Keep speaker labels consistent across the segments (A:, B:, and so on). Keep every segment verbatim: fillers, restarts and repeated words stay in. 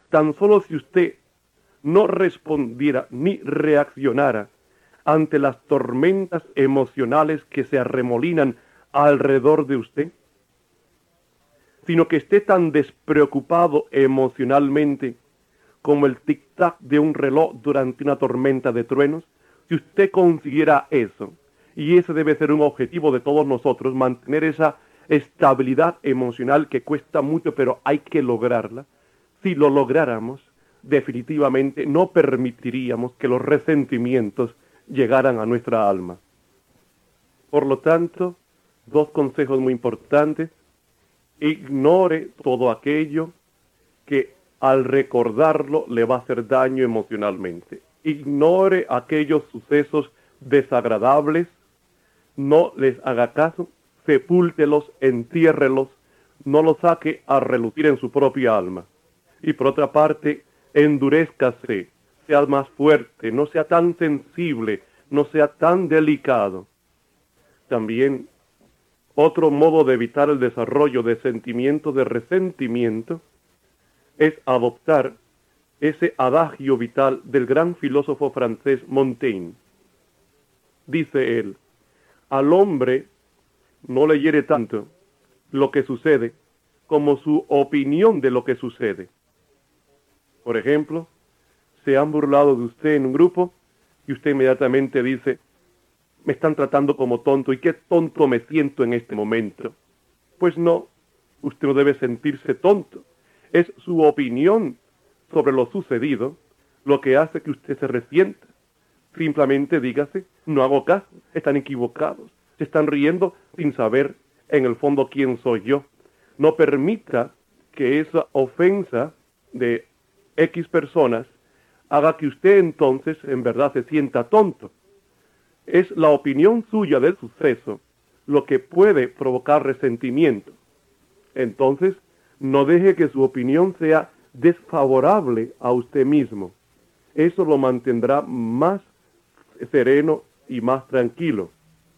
A: tan solo si usted no respondiera ni reaccionara ante las tormentas emocionales que se arremolinan alrededor de usted, sino que esté tan despreocupado emocionalmente como el tic-tac de un reloj durante una tormenta de truenos. Si usted consiguiera eso, y ese debe ser un objetivo de todos nosotros, mantener esa estabilidad emocional que cuesta mucho, pero hay que lograrla. Si lo lográramos, definitivamente no permitiríamos que los resentimientos llegaran a nuestra alma. Por lo tanto, dos consejos muy importantes. Ignore todo aquello que al recordarlo le va a hacer daño emocionalmente. Ignore aquellos sucesos desagradables, no les haga caso, sepúltelos, entiérrelos, no los saque a relucir en su propia alma. Y por otra parte, endurézcase, sea más fuerte, no sea tan sensible, no sea tan delicado. También, otro modo de evitar el desarrollo de sentimientos de resentimiento es adoptar ese adagio vital del gran filósofo francés Montaigne. Dice él, al hombre no le hiere tanto lo que sucede como su opinión de lo que sucede. Por ejemplo, se han burlado de usted en un grupo y usted inmediatamente dice, me están tratando como tonto y qué tonto me siento en este momento. Pues no, usted no debe sentirse tonto. Es su opinión sobre lo sucedido lo que hace que usted se resienta. Simplemente dígase, no hago caso, están equivocados, se están riendo sin saber en el fondo quién soy yo. No permita que esa ofensa de X personas haga que usted entonces en verdad se sienta tonto. Es la opinión suya del suceso lo que puede provocar resentimiento. Entonces, no deje que su opinión sea desfavorable a usted mismo. Eso lo mantendrá más sereno y más tranquilo.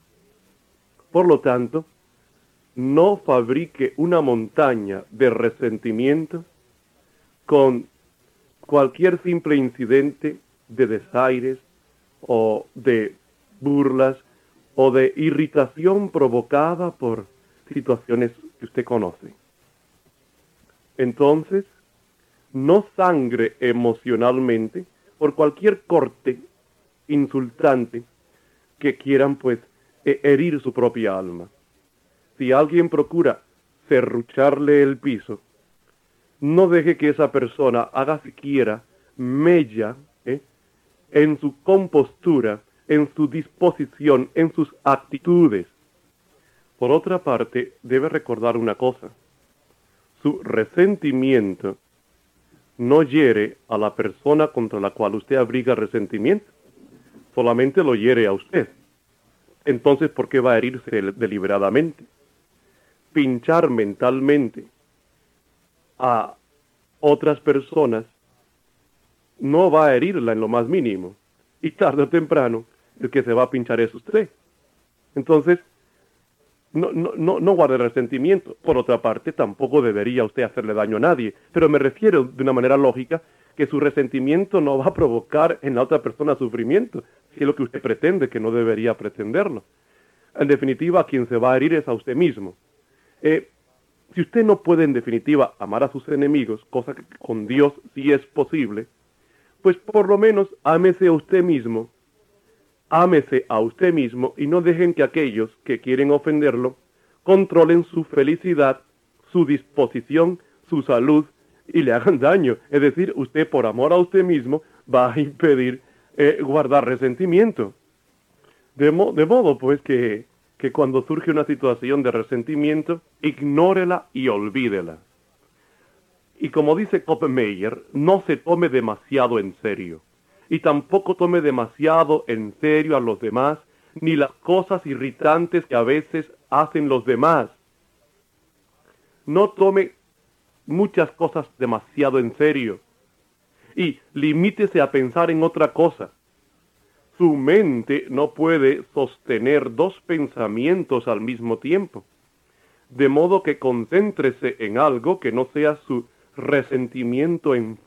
A: Por lo tanto, no fabrique una montaña de resentimiento con cualquier simple incidente de desaires o de burlas o de irritación provocada por situaciones que usted conoce. Entonces, no sangre emocionalmente por cualquier corte insultante que quieran pues herir su propia alma. Si alguien procura serrucharle el piso, no deje que esa persona haga siquiera mella ¿eh? en su compostura, en su disposición, en sus actitudes. Por otra parte, debe recordar una cosa. Su resentimiento no hiere a la persona contra la cual usted abriga resentimiento. Solamente lo hiere a usted. Entonces, ¿por qué va a herirse deliberadamente? Pinchar mentalmente a otras personas no va a herirla en lo más mínimo. Y tarde o temprano, el que se va a pinchar es usted. Entonces, no, no, no, no guarde resentimiento. Por otra parte, tampoco debería usted hacerle daño a nadie. Pero me refiero de una manera lógica que su resentimiento no va a provocar en la otra persona sufrimiento, si es lo que usted pretende, que no debería pretenderlo. En definitiva, a quien se va a herir es a usted mismo. Eh, si usted no puede, en definitiva, amar a sus enemigos, cosa que con Dios sí es posible, pues por lo menos ámese a usted mismo, ámese a usted mismo y no dejen que aquellos que quieren ofenderlo controlen su felicidad, su disposición, su salud y le hagan daño. Es decir, usted por amor a usted mismo va a impedir eh, guardar resentimiento. De, mo de modo pues que, que cuando surge una situación de resentimiento, ignórela y olvídela. Y como dice Koppenmeyer, no se tome demasiado en serio. Y tampoco tome demasiado en serio a los demás, ni las cosas irritantes que a veces hacen los demás. No tome muchas cosas demasiado en serio. Y limítese a pensar en otra cosa. Su mente no puede sostener dos pensamientos al mismo tiempo. De modo que concéntrese en algo que no sea su resentimiento en